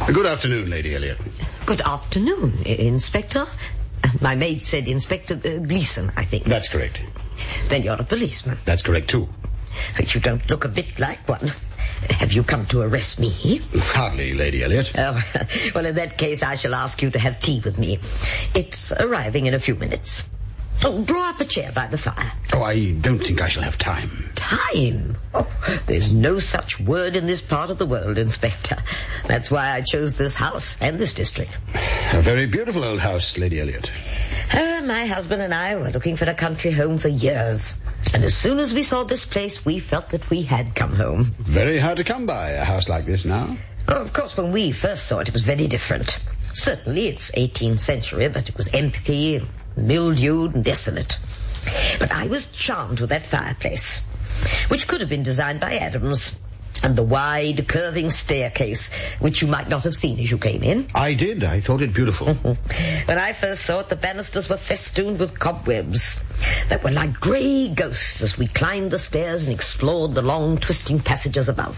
Good afternoon, Lady Elliot. Good afternoon, Inspector. My maid said Inspector Gleason, I think. That's correct. Then you're a policeman. That's correct, too. You don't look a bit like one. Have you come to arrest me? Hardly, Lady Elliot. Oh, well, in that case, I shall ask you to have tea with me. It's arriving in a few minutes. Oh, draw up a chair by the fire. Oh, I don't think I shall have time. Time? Oh, there's no such word in this part of the world, Inspector. That's why I chose this house and this district. A very beautiful old house, Lady Elliot. My husband and I were looking for a country home for years. And as soon as we saw this place, we felt that we had come home. Very hard to come by a house like this now. Oh, of course, when we first saw it, it was very different. Certainly, it's 18th century, but it was empty, mildewed and desolate. But I was charmed with that fireplace, which could have been designed by Adams, and the wide, curving staircase, which you might not have seen as you came in. I did. I thought it beautiful. When I first saw it, the banisters were festooned with cobwebs that were like grey ghosts as we climbed the stairs and explored the long, twisting passages above.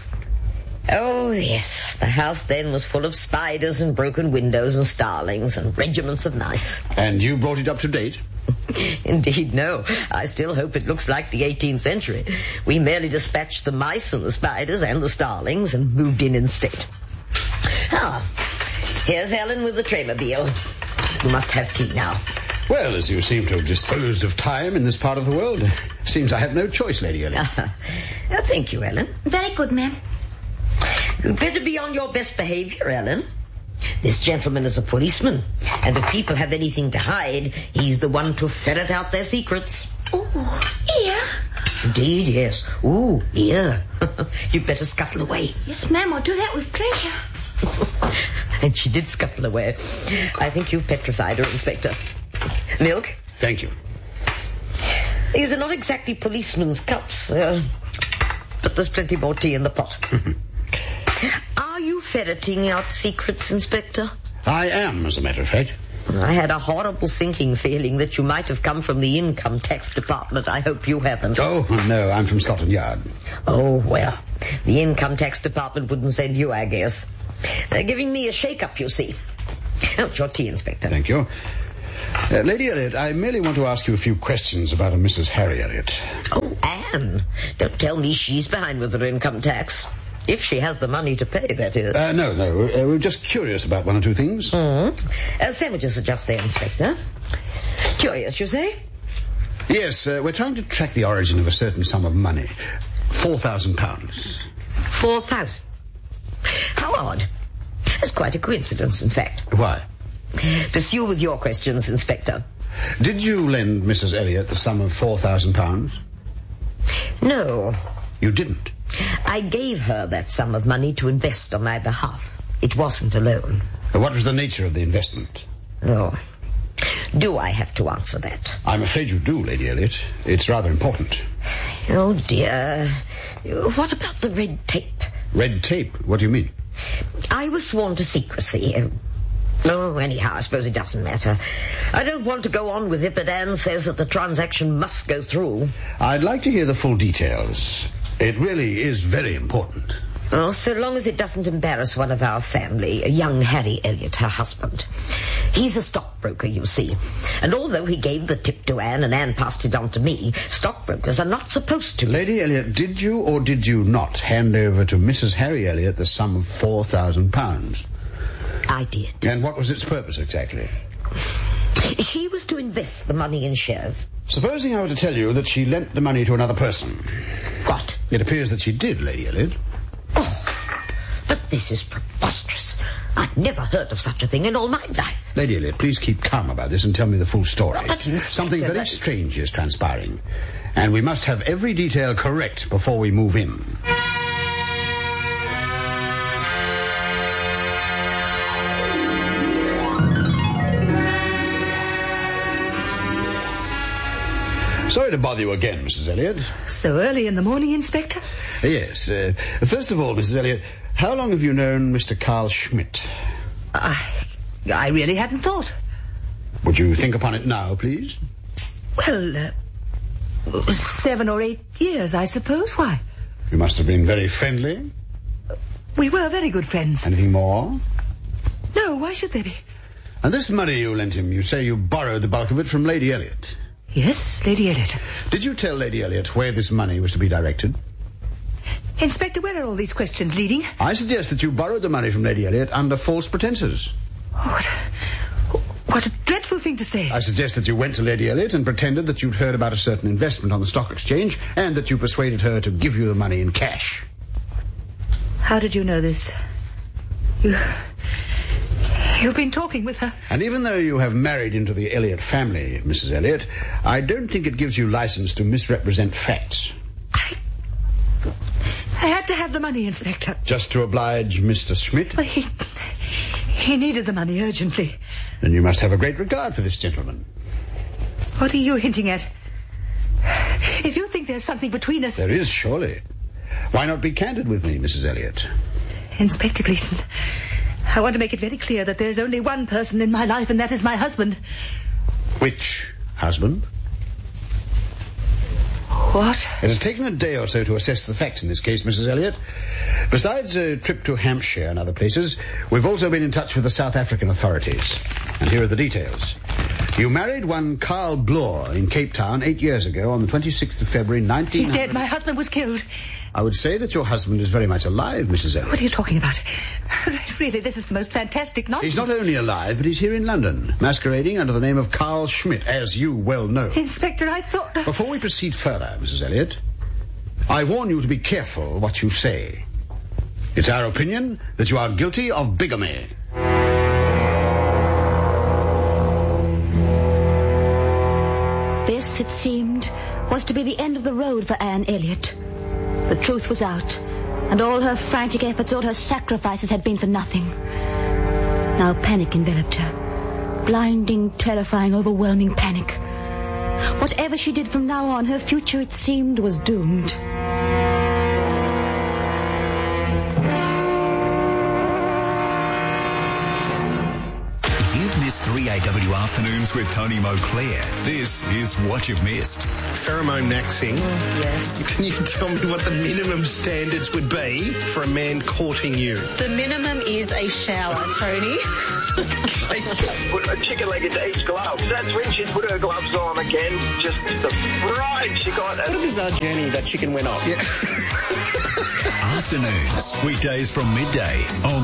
Oh, yes, the house then was full of spiders and broken windows and starlings and regiments of mice. And you brought it up to date? Indeed, no. I still hope it looks like the 18th century. We merely dispatched the mice and the spiders and the starlings and moved in instead. Ah, here's Ellen with the Tremobile. You must have tea now. Well, as you seem to have disposed of time in this part of the world, seems I have no choice, Lady Elliot. Thank you, Ellen. Very good, ma'am. You'd better be on your best behavior, Ellen. This gentleman is a policeman, and if people have anything to hide, he's the one to ferret out their secrets. Oh, ear? Indeed, yes. Ooh, ear. You'd better scuttle away. Yes, ma'am, I'll do that with pleasure. And she did scuttle away. I think you've petrified her, Inspector. Milk? Thank you. These are not exactly policemen's cups, but there's plenty more tea in the pot. Are you ferreting out secrets, Inspector? I am, as a matter of fact. I had a horrible sinking feeling that you might have come from the Income Tax Department. I hope you haven't. Oh, no, I'm from Scotland Yard. Oh, well, the Income Tax Department wouldn't send you, I guess. They're giving me a shake-up, you see. Oh, it's your tea, Inspector. Thank you. Lady Elliot, I merely want to ask you a few questions about a Mrs. Harry Elliot. Oh, Anne. Don't tell me she's behind with her income tax. If she has the money to pay, that is. No. We're just curious about one or two things. Sandwiches are just there, Inspector. Curious, you say? Yes, we're trying to track the origin of a certain sum of money. £4,000. 4,000? How odd. That's quite a coincidence, in fact. Why? Pursue with your questions, Inspector. Did you lend Mrs. Elliot the sum of £4,000? No. You didn't? I gave her that sum of money to invest on my behalf. It wasn't a loan. What was the nature of the investment? Oh. Do I have to answer that? I'm afraid you do, Lady Elliot. It's rather important. Oh, dear. What about the red tape? Red tape? What do you mean? I was sworn to secrecy. Oh, anyhow, I suppose it doesn't matter. I don't want to go on with it, but Anne says that the transaction must go through. I'd like to hear the full details. It really is very important. Well, so long as it doesn't embarrass one of our family, young Harry Elliot, her husband. He's a stockbroker, you see. And although he gave the tip to Anne and Anne passed it on to me, stockbrokers are not supposed to. Lady Elliot, did you or did you not hand over to Mrs. Harry Elliot the sum of £4,000? I did. And what was its purpose exactly? She was to invest the money in shares. Supposing I were to tell you that she lent the money to another person. What? It appears that she did, Lady Elliot. Oh, but this is preposterous. I've never heard of such a thing in all my life. Lady Elliot, please keep calm about this and tell me the full story. But something very strange is transpiring. And we must have every detail correct before we move in. Sorry to bother you again, Mrs. Elliot. So early in the morning, Inspector? Yes. First of all, Mrs. Elliot, how long have you known Mr. Carl Schmidt? I really hadn't thought. Would you think upon it now, please? Well, 7 or 8 years, I suppose. Why? You must have been very friendly. We were very good friends. Anything more? why should there be? And this money you lent him, you say you borrowed the bulk of it from Lady Elliot. Yes, Lady Elliot. Did you tell Lady Elliot where this money was to be directed? Inspector, where are all these questions leading? I suggest that you borrowed the money from Lady Elliot under false pretenses. What a dreadful thing to say. I suggest that you went to Lady Elliot and pretended that you'd heard about a certain investment on the stock exchange and that you persuaded her to give you the money in cash. How did you know this? You've been talking with her. And even though you have married into the Elliot family, Mrs. Elliot, I don't think it gives you license to misrepresent facts. I had to have the money, Inspector. Just to oblige Mr. Schmidt? Well, he needed the money urgently. Then you must have a great regard for this gentleman. What are you hinting at? If you think there's something between us... There is, surely. Why not be candid with me, Mrs. Elliot? Inspector Gleeson, I want to make it very clear that there's only one person in my life, and that is my husband. Which husband? What? It has taken a day or so to assess the facts in this case, Mrs. Elliot. Besides a trip to Hampshire and other places, we've also been in touch with the South African authorities. And here are the details. You married one Carl Bloor in Cape Town 8 years ago on the 26th of February, 1900... He's dead. My husband was killed. I would say that your husband is very much alive, Mrs. Elliot. What are you talking about? Really, this is the most fantastic nonsense. He's not only alive, but he's here in London, masquerading under the name of Carl Schmidt, as you well know. Inspector, I thought... Before we proceed further, Mrs. Elliot, I warn you to be careful what you say. It's our opinion that you are guilty of bigamy. This, it seemed, was to be the end of the road for Anne Elliot. The truth was out, and all her frantic efforts, all her sacrifices had been for nothing. Now panic enveloped her. Blinding, terrifying, overwhelming panic. Whatever she did from now on, her future, it seemed, was doomed. Missed 3AW Afternoons with Tony Moclair. This is what you've missed. Pheromone maxing. Yes. Can you tell me what the minimum standards would be for a man courting you? The minimum is a shower, Tony. Put a chicken leg into each glove. That's when she put her gloves on again. Just the fright she got. What a bizarre journey that chicken went on. Yeah. Afternoons, weekdays from midday on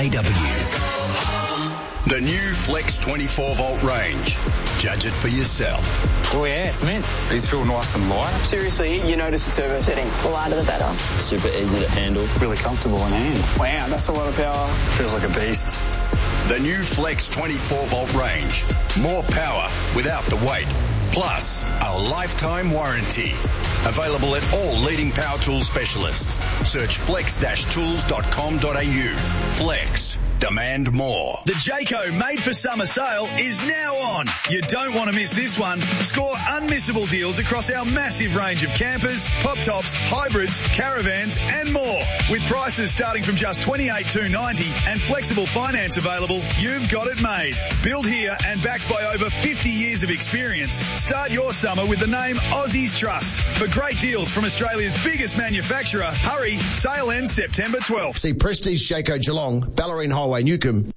3AW. The new Flex 24-volt range. Judge it for yourself. Oh yeah, it's mint. These feel nice and light. Seriously, you notice the turbo setting. The lighter the better. Super easy to handle. Really comfortable in hand. Wow, that's a lot of power. Feels like a beast. The new Flex 24-volt range. More power without the weight. Plus, a lifetime warranty. Available at all leading power tool specialists. Search flex-tools.com.au. Flex. Demand more. The Jayco Made for Summer sale is now on. You don't want to miss this one. Score unmissable deals across our massive range of campers, pop tops, hybrids, caravans and more. With prices starting from just $28,290 and flexible finance available, you've got it made. Built here and backed by over 50 years of experience. Start your summer with the name Aussies Trust. For great deals from Australia's biggest manufacturer, hurry, sale ends September 12th. See Prestige Jayco Geelong, Ballerine Highway, Newcombe,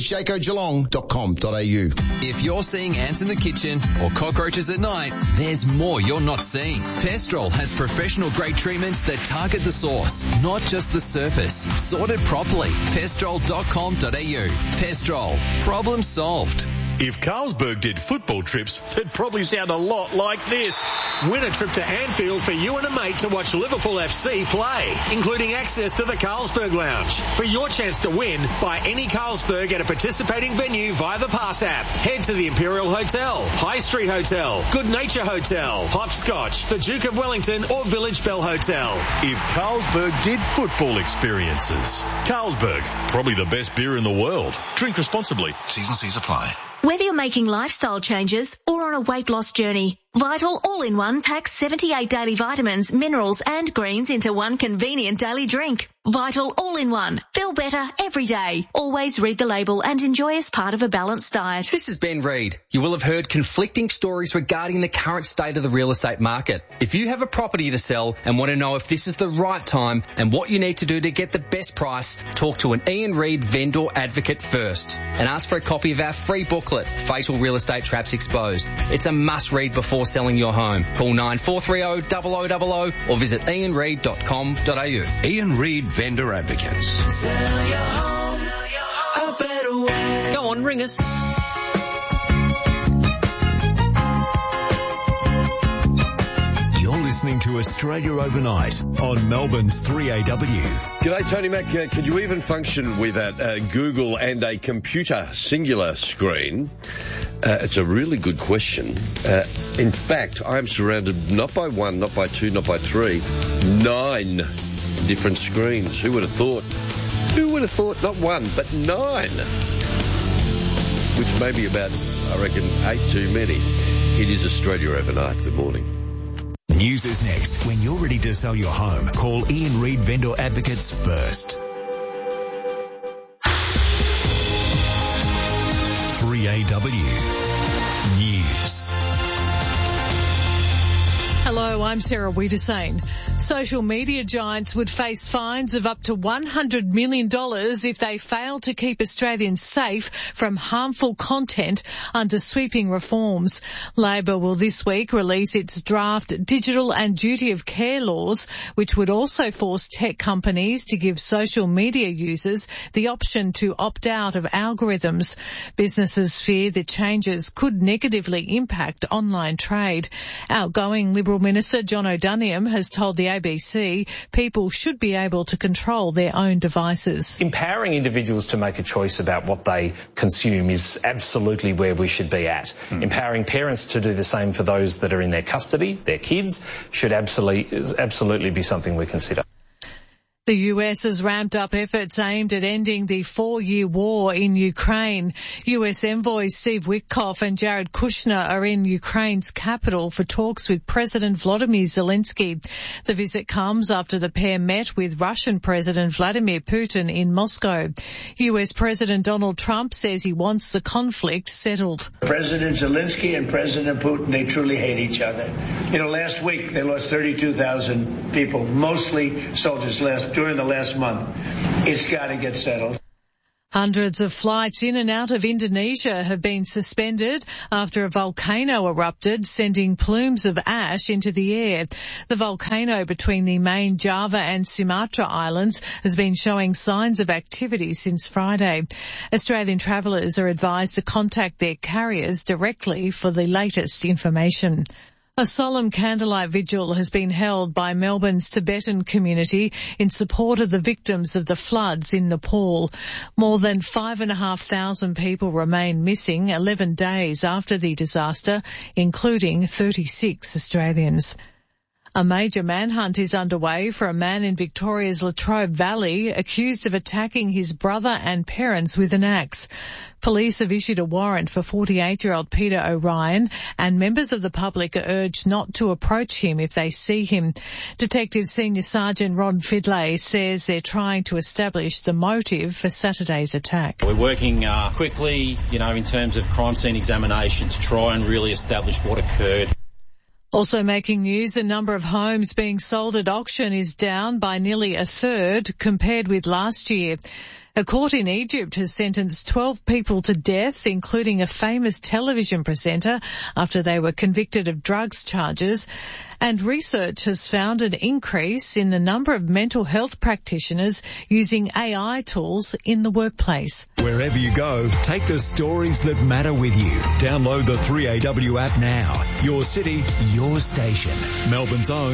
prestigejaycogeelong.com.au. If you're seeing ants in the kitchen or cockroaches at night, there's more you're not seeing. Pestrol has professional-grade treatments that target the source, not just the surface. Sorted properly. Pestrol.com.au. Pestrol. Problem solved. If Carlsberg did football trips, it'd probably sound a lot like this. Win a trip to Anfield for you and a mate to watch Liverpool FC play, including access to the Carlsberg Lounge. For your chance to win, buy any Carlsberg at a participating venue via the Pass app. Head to the Imperial Hotel, High Street Hotel, Good Nature Hotel, Hopscotch, the Duke of Wellington or Village Bell Hotel. If Carlsberg did football experiences. Carlsberg, probably the best beer in the world. Drink responsibly. T's and C's apply. Whether you're making lifestyle changes or on a weight loss journey, Vital All-in-One packs 78 daily vitamins, minerals and greens into one convenient daily drink. Vital All-in-One. Feel better every day. Always read the label and enjoy as part of a balanced diet. This is Ben Reid. You will have heard conflicting stories regarding the current state of the real estate market. If you have a property to sell and want to know if this is the right time and what you need to do to get the best price, talk to an Ian Reid vendor advocate first and ask for a copy of our free booklet, Fatal Real Estate Traps Exposed. It's a must-read before selling your home. Call 9430 0000 or visit ianreid.com.au. Ian Reid Vendor Advocates. Sell your home a better way. Go on, ring us. You're listening to Australia Overnight on Melbourne's 3AW. G'day, Tony Mac. Can you even function with a Google and a computer singular screen? It's a really good question. In fact, I'm surrounded not by one, not by two, not by three, 9 different screens. Who would have thought? Who would have thought? Not one, but 9. Which may be about, I reckon, 8 too many. It is Australia Overnight. Good morning. News is next. When you're ready to sell your home, call Ian Reid Vendor Advocates first. 3AW News. Hello, I'm Sarah Wiedersane. Social media giants would face fines of up to $100 million if they fail to keep Australians safe from harmful content under sweeping reforms. Labor will this week release its draft digital and duty of care laws, which would also force tech companies to give social media users the option to opt out of algorithms. Businesses fear the changes could negatively impact online trade. Outgoing Liberal Minister John O'Doniam has told the ABC people should be able to control their own devices. Empowering individuals to make a choice about what they consume is absolutely where we should be at. Empowering parents to do the same for those that are in their custody, their kids, should absolutely be something we consider. The US has ramped up efforts aimed at ending the 4-year war in Ukraine. US envoys Steve Witkoff and Jared Kushner are in Ukraine's capital for talks with President Volodymyr Zelensky. The visit comes after the pair met with Russian President Vladimir Putin in Moscow. US President Donald Trump says he wants the conflict settled. President Zelensky and President Putin, they truly hate each other. Last week they lost 32,000 people, mostly soldiers during the last month. It's got to get settled. Hundreds of flights in and out of Indonesia have been suspended after a volcano erupted, sending plumes of ash into the air. The volcano between the main Java and Sumatra islands has been showing signs of activity since Friday. Australian travellers are advised to contact their carriers directly for the latest information. A solemn candlelight vigil has been held by Melbourne's Tibetan community in support of the victims of the floods in Nepal. More than 5,500 people remain missing 11 days after the disaster, including 36 Australians. A major manhunt is underway for a man in Victoria's Latrobe Valley accused of attacking his brother and parents with an axe. Police have issued a warrant for 48-year-old Peter O'Ryan, and members of the public are urged not to approach him if they see him. Detective Senior Sergeant Ron Fidlay says they're trying to establish the motive for Saturday's attack. We're working quickly, in terms of crime scene examination to try and really establish what occurred. Also making news, the number of homes being sold at auction is down by nearly a third compared with last year. A court in Egypt has sentenced 12 people to death, including a famous television presenter, after they were convicted of drugs charges. And research has found an increase in the number of mental health practitioners using AI tools in the workplace. Wherever you go, take the stories that matter with you. Download the 3AW app now. Your city, your station. Melbourne's own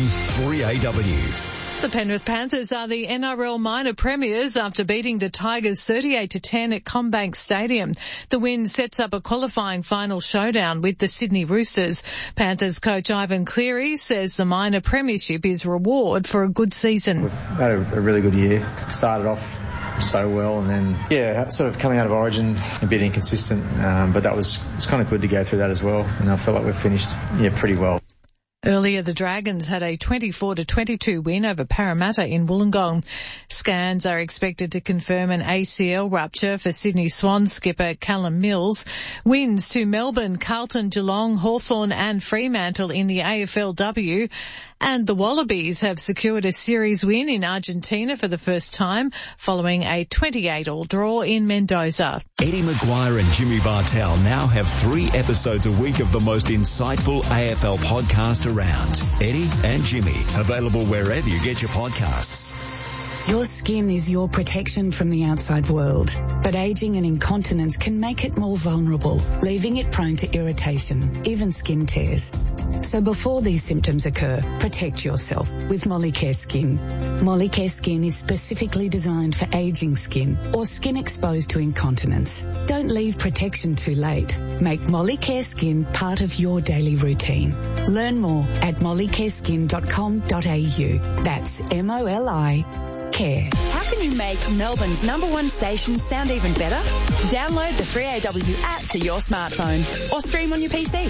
3AW. The Penrith Panthers are the NRL minor premiers after beating the Tigers 38-10 at CommBank Stadium. The win sets up a qualifying final showdown with the Sydney Roosters. Panthers coach Ivan Cleary says the minor premiership is reward for a good season. We've had a really good year. Started off so well, and then sort of coming out of Origin a bit inconsistent, but it's kind of good to go through that as well, and I feel like we've finished pretty well. Earlier, the Dragons had a 24-22 win over Parramatta in Wollongong. Scans are expected to confirm an ACL rupture for Sydney Swans skipper Callum Mills. Wins to Melbourne, Carlton, Geelong, Hawthorn and Fremantle in the AFLW. And the Wallabies have secured a series win in Argentina for the first time following a 28-all draw in Mendoza. Eddie Maguire and Jimmy Bartell now have 3 episodes a week of the most insightful AFL podcast around. Eddie and Jimmy, available wherever you get your podcasts. Your skin is your protection from the outside world, but aging and incontinence can make it more vulnerable, leaving it prone to irritation, even skin tears. So before these symptoms occur, protect yourself with Molicare Skin. Molicare Skin is specifically designed for aging skin or skin exposed to incontinence. Don't leave protection too late. Make Molicare Skin part of your daily routine. Learn more at mollicareskin.com.au. That's MOLI Care. How can you make Melbourne's #1 station sound even better? Download the 3AW app to your smartphone or stream on your PC.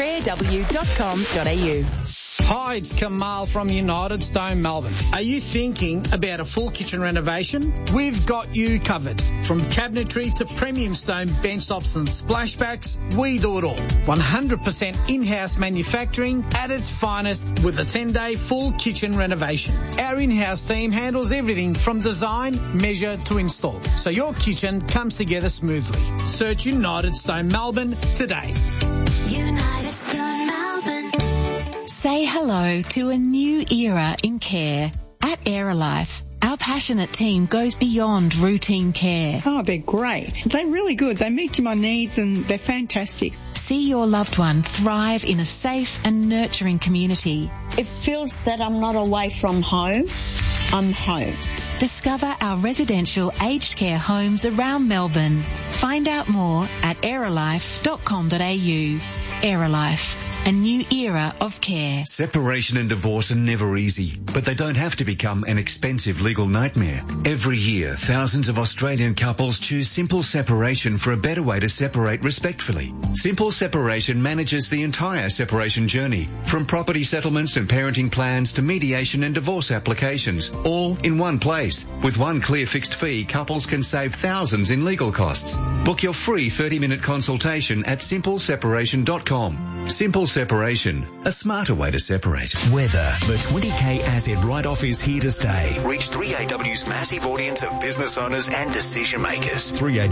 3aw.com.au. Hi, it's Kamal from United Stone Melbourne. Are you thinking about a full kitchen renovation? We've got you covered. From cabinetry to premium stone benchtops and splashbacks, we do it all. 100% in-house manufacturing at its finest with a 10-day full kitchen renovation. Our in-house team handles everything from design, measure to install, so your kitchen comes together smoothly. Search United Stone Melbourne today. United Stone Melbourne. Say hello to a new era in care. At Aerolife, our passionate team goes beyond routine care. Oh, they're great. They're really good. They meet my needs and they're fantastic. See your loved one thrive in a safe and nurturing community. It feels that I'm not away from home. I'm home. Discover our residential aged care homes around Melbourne. Find out more at aerolife.com.au. Aerolife, a new era of care. Separation and divorce are never easy, but they don't have to become an expensive legal nightmare. Every year, thousands of Australian couples choose Simple Separation for a better way to separate respectfully. Simple Separation manages the entire separation journey, from property settlements and parenting plans to mediation and divorce applications, all in one place. With one clear fixed fee, couples can save thousands in legal costs. Book your free 30-minute consultation at simpleseparation.com. Simple Separation, a smarter way to separate. Weather. The 20K asset write-off is here to stay. Reach 3AW's massive audience of business owners and decision makers.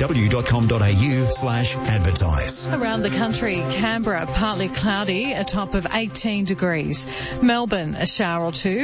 3aw.com.au/advertise. Around the country, Canberra partly cloudy, a top of 18 degrees. Melbourne, a shower or two.